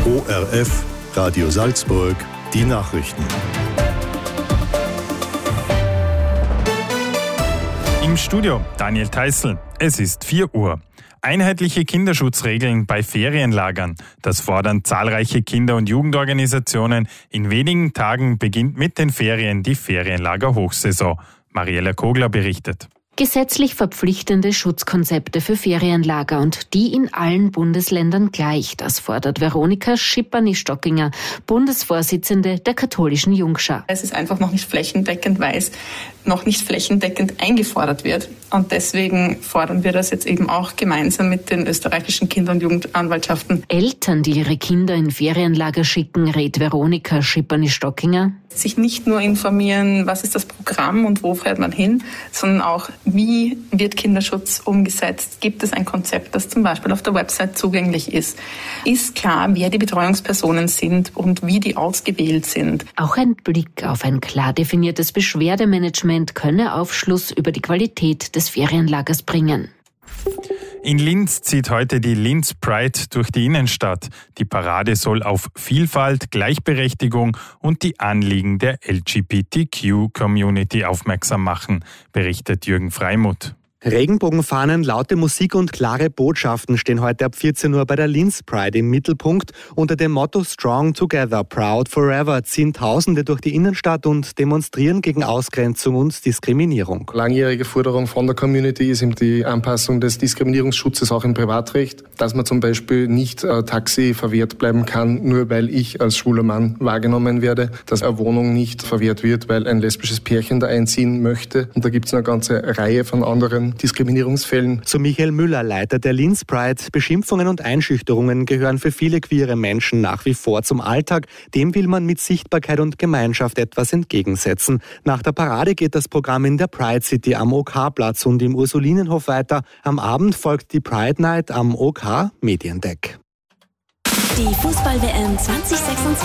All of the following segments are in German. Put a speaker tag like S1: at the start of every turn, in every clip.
S1: ORF, Radio Salzburg, die Nachrichten.
S2: Im Studio Daniel Theißl. Es ist 4 Uhr. Einheitliche Kinderschutzregeln bei Ferienlagern. Das fordern zahlreiche Kinder- und Jugendorganisationen. In wenigen Tagen beginnt mit den Ferien die Ferienlager-Hochsaison. Mariella Kogler berichtet.
S3: Gesetzlich verpflichtende Schutzkonzepte für Ferienlager und die in allen Bundesländern gleich. Das fordert Veronika Schipperny-Stockinger, Bundesvorsitzende der katholischen Jungschar.
S4: Es ist einfach noch nicht flächendeckend, weil es noch nicht flächendeckend eingefordert wird. Und deswegen fordern wir das jetzt eben auch gemeinsam mit den österreichischen Kinder- und Jugendanwaltschaften.
S3: Eltern, die ihre Kinder in Ferienlager schicken, rät Veronika Schipperny-Stockinger.
S4: Sich nicht nur informieren, was ist das Programm und wo fährt man hin, sondern auch, wie wird Kinderschutz umgesetzt? Gibt es ein Konzept, das zum Beispiel auf der Website zugänglich ist? Ist klar, wer die Betreuungspersonen sind und wie die ausgewählt sind?
S3: Auch ein Blick auf ein klar definiertes Beschwerdemanagement könne Aufschluss über die Qualität des Ferienlagers bringen.
S2: In Linz zieht heute die Linz Pride durch die Innenstadt. Die Parade soll auf Vielfalt, Gleichberechtigung und die Anliegen der LGBTQ-Community aufmerksam machen, berichtet Jürgen Freimuth.
S5: Regenbogenfahnen, laute Musik und klare Botschaften stehen heute ab 14 Uhr bei der Linz Pride im Mittelpunkt. Unter dem Motto Strong Together, Proud Forever ziehen Tausende durch die Innenstadt und demonstrieren gegen Ausgrenzung und Diskriminierung.
S6: Langjährige Forderung von der Community ist eben die Anpassung des Diskriminierungsschutzes auch im Privatrecht, dass man zum Beispiel nicht Taxi verwehrt bleiben kann, nur weil ich als schwuler Mann wahrgenommen werde, dass eine Wohnung nicht verwehrt wird, weil ein lesbisches Pärchen da einziehen möchte. Und da gibt es eine ganze Reihe von anderen Diskriminierungsfällen.
S5: So Michael Müller, Leiter der Linz Pride. Beschimpfungen und Einschüchterungen gehören für viele queere Menschen nach wie vor zum Alltag. Dem will man mit Sichtbarkeit und Gemeinschaft etwas entgegensetzen. Nach der Parade geht das Programm in der Pride City am OK-Platz und im Ursulinenhof weiter. Am Abend folgt die Pride Night am OK Mediendeck.
S7: Die Fußball-WM 2026.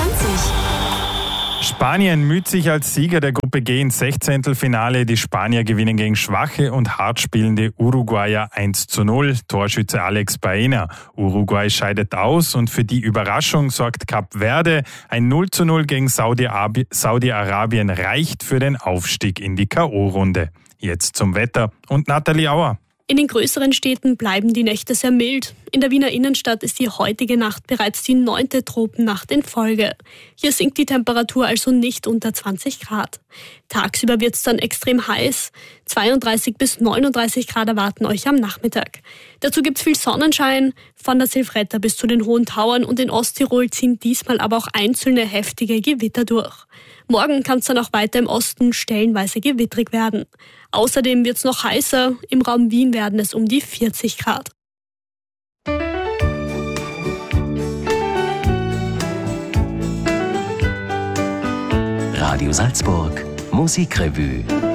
S2: Spanien müht sich als Sieger der Gruppe G ins Sechzehntelfinale. Die Spanier gewinnen gegen schwache und hart spielende Uruguayer 1:0. Torschütze Alex Baena. Uruguay scheidet aus und für die Überraschung sorgt Kap Verde. Ein 0:0 gegen Saudi-Arabien reicht für den Aufstieg in die K.O.-Runde. Jetzt zum Wetter und Nathalie Auer.
S8: In den größeren Städten bleiben die Nächte sehr mild. In der Wiener Innenstadt ist die heutige Nacht bereits die 9. Tropennacht in Folge. Hier sinkt die Temperatur also nicht unter 20 Grad. Tagsüber wird es dann extrem heiß. 32 bis 39 Grad erwarten euch am Nachmittag. Dazu gibt es viel Sonnenschein. Von der Silvretta bis zu den Hohen Tauern und in Osttirol ziehen diesmal aber auch einzelne heftige Gewitter durch. Morgen kann es dann auch weiter im Osten stellenweise gewittrig werden. Außerdem wird es noch heißer. Im Raum Wien werden es um die 40 Grad.
S9: Radio Salzburg, Musikrevue.